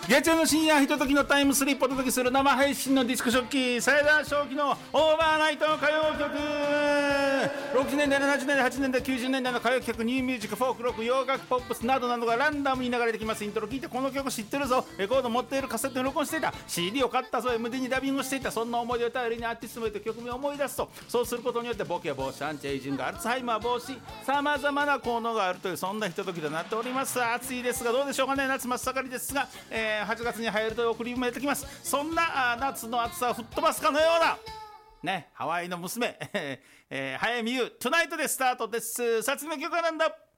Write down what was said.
月曜の深夜ひとときのタイムスリップをお届けする生配信のディスクショッキーサイダー正気のオーバーナイト歌謡曲。60年代70年代80年代90年代の歌謡曲、ニューミュージック、フォークロック、洋楽、ポップスなどなどがランダムに流れてきます。イントロ聞いてこの曲知ってるぞ、レコード持っている、カセットに録音していた、 CD を買ったぞ、MD にダビングしていた、そんな思い出を頼りにアーティスト名と曲名を思い出すと、そうすることによってボケ防止、アンチエイジング、アルツハイマー防止、さまざまな効能があるという、そんなひとときとなっております。暑いですがどうでしょうかね。夏真っ盛りですが、8月に入ると送りもやってきます。そんな夏の暑さを吹っ飛ばすかのようなね、ハワイの娘早見優トゥナイトでスタートです。さあ次の曲はなんだ。